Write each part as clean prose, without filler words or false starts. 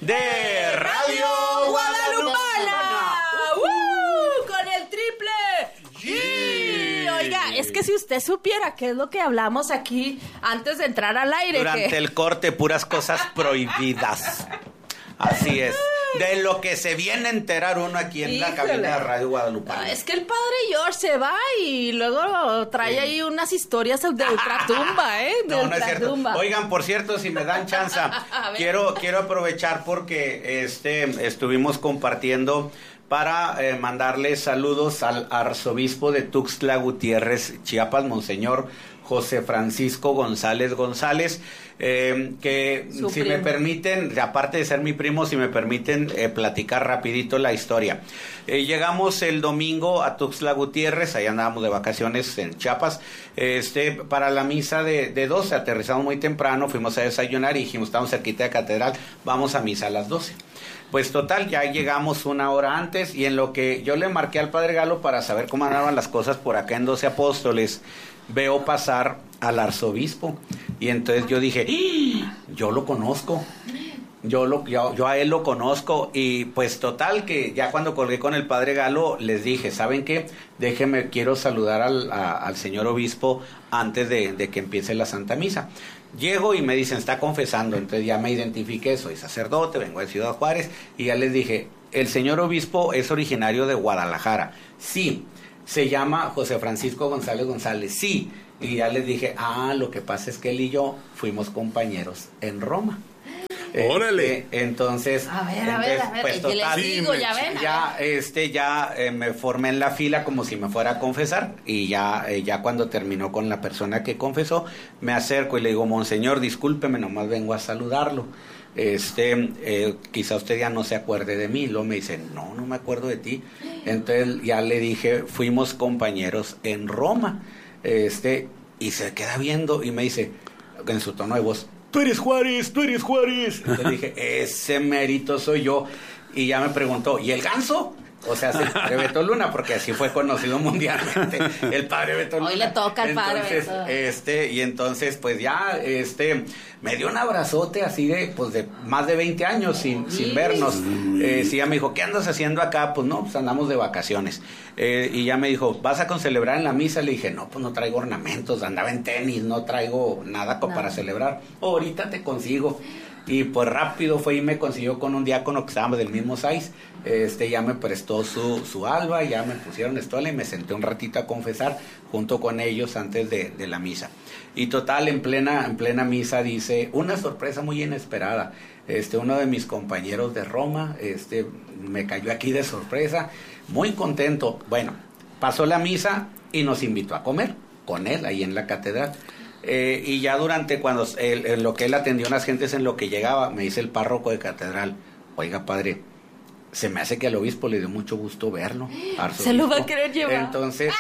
de Radio Guadalupana. Con el triple G. Oiga, es que si usted supiera qué es lo que hablamos aquí antes de entrar al aire. Durante el corte, puras cosas prohibidas. Así es. De lo que se viene a enterar uno aquí en la cabina de Radio Guadalupana. Es que el padre George se va y luego trae ahí unas historias de ultratumba, ¿eh? De no es cierto. Oigan, por cierto, si me dan chance, quiero aprovechar porque estuvimos compartiendo para mandarle saludos al arzobispo de Tuxtla Gutiérrez, Chiapas, Monseñor José Francisco González, que si me permiten, aparte de ser mi primo, si me permiten platicar rapidito la historia. Llegamos el domingo a Tuxtla Gutiérrez, allá andábamos de vacaciones en Chiapas, para la misa de 12, aterrizamos muy temprano, fuimos a desayunar y dijimos, estamos cerquita de catedral, vamos a misa a las 12. Pues total, ya llegamos una hora antes y en lo que yo le marqué al padre Galo para saber cómo andaban las cosas por acá en 12 Apóstoles, veo pasar al arzobispo y entonces yo dije, yo lo conozco, yo a él lo conozco y pues total que ya cuando colgué con el padre Galo les dije, ¿saben qué? Déjenme, quiero saludar al señor obispo antes de que empiece la Santa Misa. Llego y me dicen, está confesando, entonces ya me identifiqué, soy sacerdote, vengo de Ciudad Juárez y ya les dije, el señor obispo es originario de Guadalajara, sí. Se llama José Francisco González, sí. Y ya les dije, lo que pasa es que él y yo fuimos compañeros en Roma. ¡Órale! Entonces, a ver, pues yo total, les digo, ya ven. Ya me formé en la fila como si me fuera a confesar y ya cuando terminó con la persona que confesó, me acerco y le digo, Monseñor, discúlpeme, nomás vengo a saludarlo. Quizá usted ya no se acuerde de mí. Luego me dice, no me acuerdo de ti. Entonces ya le dije, fuimos compañeros en Roma. Y se queda viendo y me dice, en su tono de voz, tú eres Juárez. Entonces dije, ese mérito soy yo. Y ya me preguntó, ¿y el ganso? O sea, el padre Beto Luna, porque así fue conocido mundialmente, el padre Beto Luna. Hoy le toca al padre Beto. Y entonces, pues ya, me dio un abrazote así de más de 20 años sin vernos. Sí, ya me dijo, ¿qué andas haciendo acá? Pues no, pues andamos de vacaciones. Y ya me dijo, ¿vas a celebrar en la misa? Le dije, no, pues no traigo ornamentos, andaba en tenis, no traigo nada para celebrar. Ahorita te consigo. Y pues rápido fue y me consiguió con un diácono que estábamos del mismo size. Ya me prestó su alba, ya me pusieron estola y me senté un ratito a confesar junto con ellos antes de la misa. Y total, en plena misa dice, una sorpresa muy inesperada. Uno de mis compañeros de Roma, me cayó aquí de sorpresa, muy contento. Bueno, pasó la misa y nos invitó a comer con él ahí en la catedral. Y ya durante cuando en lo que él atendió a unas gentes, en lo que llegaba, me dice el párroco de catedral, oiga padre, se me hace que al obispo le dio mucho gusto verlo. Arzobispo. Se lo va a querer llevar. Entonces,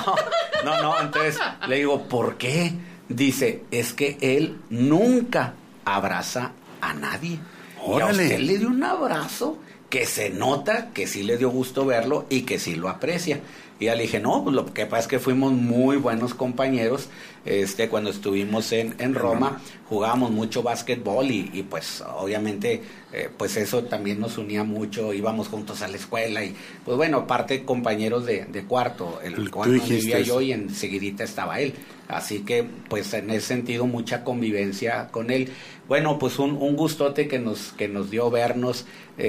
entonces le digo, ¿por qué? Dice, es que él nunca abraza a nadie. ¡Órale! Y a usted le dio un abrazo que se nota que sí le dio gusto verlo y que sí lo aprecia. Y ya le dije, no, pues lo que pasa es que fuimos muy buenos compañeros. Cuando estuvimos en Roma, jugábamos mucho básquetbol y pues obviamente pues eso también nos unía mucho, íbamos juntos a la escuela y pues bueno, aparte compañeros de cuarto, cuando vivía yo y enseguidita estaba él. Así que pues en ese sentido mucha convivencia con él. Bueno, pues un gustote que nos dio vernos,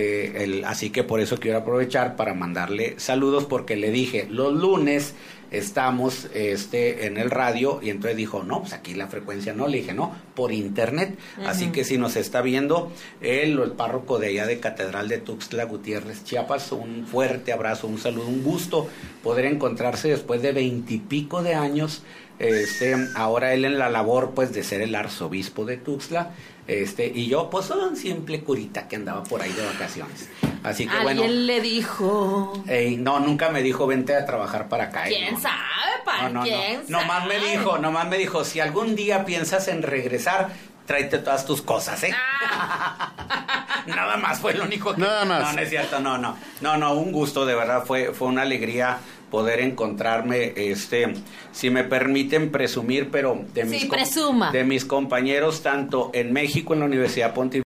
así que por eso quiero aprovechar para mandarle saludos, porque le dije, los lunes estamos en el radio, y entonces dijo, no, pues aquí la frecuencia no, le dije, no, por internet. Así que si nos está viendo él o el párroco de allá de Catedral de Tuxtla Gutiérrez, Chiapas, un fuerte abrazo, un saludo, un gusto poder encontrarse después de 20 y pico de años. Ahora él en la labor pues de ser el arzobispo de Tuxtla, y yo pues un simple curita que andaba por ahí de vacaciones. Así que bueno. ¿Alguien le dijo? No, nunca me dijo vente a trabajar para acá. ¿Quién sabe, pa? ¿Quién sabe? Nomás me dijo, si algún día piensas en regresar, tráete todas tus cosas, Nada más fue lo único que... Nada más. No es cierto, no, un gusto, de verdad, fue una alegría poder encontrarme, si me permiten presumir, pero de mis compañeros, tanto en México, en la Universidad Pontificia,